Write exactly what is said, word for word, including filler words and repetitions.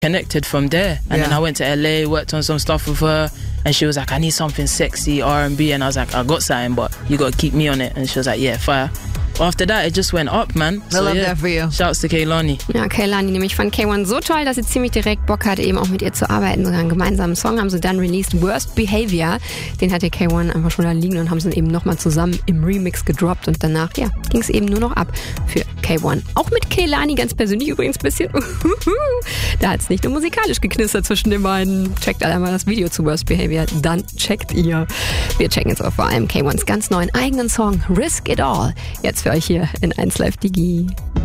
connected from there. And yeah. then I went to L A, worked on some stuff with her, and she was like, I need something sexy, R and B, and I was like, I got something, but you gotta keep me on it. And she was like, yeah, fire. After that, it just went up, man. I so, love yeah, that for you. Shouts to Kehlani. Ja, Kehlani nämlich fand K eins so toll, dass sie ziemlich direkt Bock hatte, eben auch mit ihr zu arbeiten. Sogar einen gemeinsamen Song haben sie dann released, Worst Behavior. Den hatte K eins einfach schon da liegen und haben sie eben nochmal zusammen im Remix gedroppt. Und danach, ja, ging es eben nur noch ab für K eins. Auch mit Kehlani ganz persönlich übrigens ein bisschen. Da hat es nicht nur musikalisch geknistert zwischen den beiden. Checkt alle mal das Video zu Worst Behavior, dann checkt ihr. Wir checken jetzt aber vor allem K eins ganz neuen eigenen Song, Risk It All. Jetzt für euch hier in eins Live Digi.